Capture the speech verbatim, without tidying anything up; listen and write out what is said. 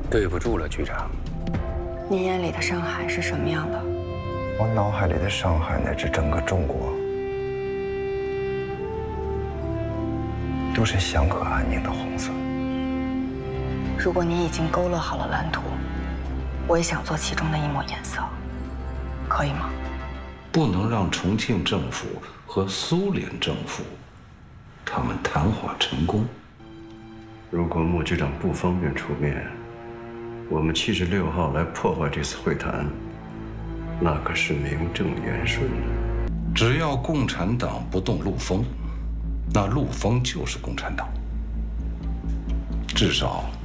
对不住了，局长。 您眼里的上海是什么样的？ 我脑海里的上海乃至整个中国，都是祥和安宁的红色。 如果您已经勾勒好了蓝图，我也想做其中的一抹颜色，可以吗？ 不能让重庆政府和苏联政府他们谈话成功。 如果穆局长不方便出面，我们七十六号来破坏这次会谈，那可是名正言顺的。 只要共产党不动陆丰，那陆丰就是共产党。至少